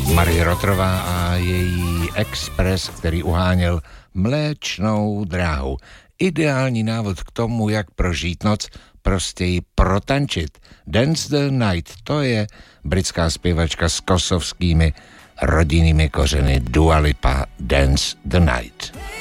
Marie Rotrová a její Express, který uháněl Mléčnou dráhu. Ideální návod k tomu, jak prožít noc, prostě ji protančit. Dance the Night, to je britská zpěvačka s kosovskými rodinnými kořeny Dua Lipa, Dance the Night.